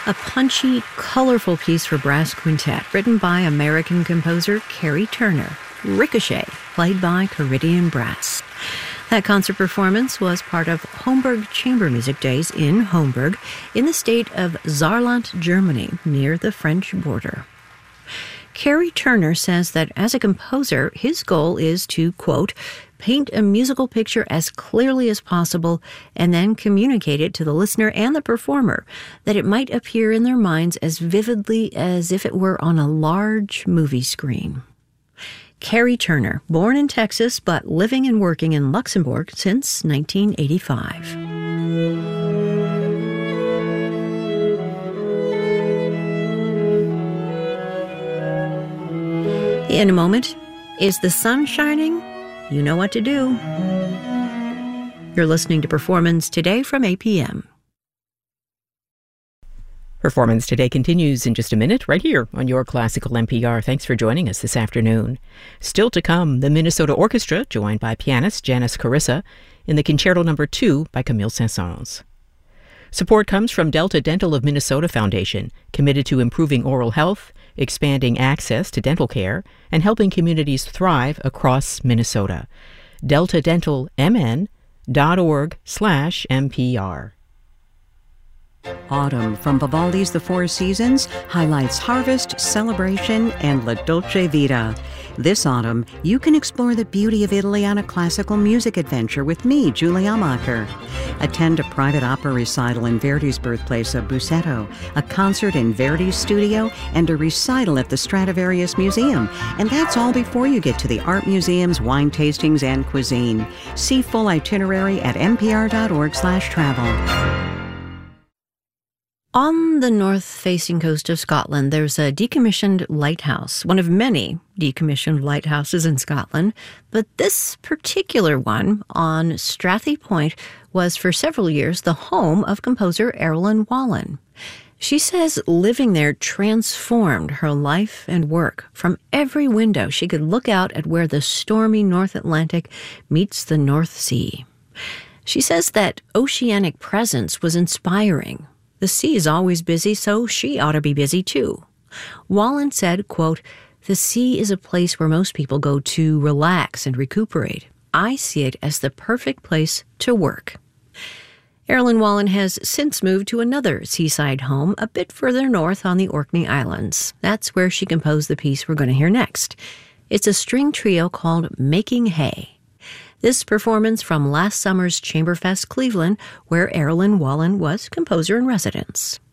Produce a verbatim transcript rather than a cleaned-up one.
a punchy, colorful piece for brass quintet written by American composer Kerry Turner, Ricochet, played by Caridian Brass. That concert performance was part of Homburg Chamber Music Days in Homburg, in the state of Saarland, Germany, near the French border. Kerry Turner says that as a composer, his goal is to, quote, paint a musical picture as clearly as possible and then communicate it to the listener and the performer, that it might appear in their minds as vividly as if it were on a large movie screen. Kerry Turner, born in Texas but living and working in Luxembourg since nineteen eighty-five. In a moment, is the sun shining? You know what to do. You're listening to Performance Today from A P M. Performance Today continues in just a minute, right here on your Classical N P R. Thanks for joining us this afternoon. Still to come, the Minnesota Orchestra, joined by pianist Janice Carissa, in the Concerto Number two by Camille Saint-Saëns. Support comes from Delta Dental of Minnesota Foundation, committed to improving oral health, expanding access to dental care, and helping communities thrive across Minnesota. delta dental m n dot org slash M P R. Autumn from Vivaldi's The Four Seasons highlights harvest, celebration, and La Dolce Vita. This autumn, you can explore the beauty of Italy on a classical music adventure with me, Julie Amacher. Attend a private opera recital in Verdi's birthplace of Busseto, a concert in Verdi's studio, and a recital at the Stradivarius Museum. And that's all before you get to the art museums, wine tastings, and cuisine. See full itinerary at n p r dot org slash travel. On the north-facing coast of Scotland, there's a decommissioned lighthouse, one of many decommissioned lighthouses in Scotland. But this particular one on Strathy Point was for several years the home of composer Erilyn Wallen. She says living there transformed her life and work. From every window, she could look out at where the stormy North Atlantic meets the North Sea. She says that oceanic presence was inspiring. The sea is always busy, so she ought to be busy too. Wallen said, quote, the sea is a place where most people go to relax and recuperate. I see it as the perfect place to work. Erilyn Wallen has since moved to another seaside home a bit further north on the Orkney Islands. That's where she composed the piece we're going to hear next. It's a string trio called Making Hay. This performance from last summer's Chamberfest Cleveland, where Erilyn Wallen was composer in residence.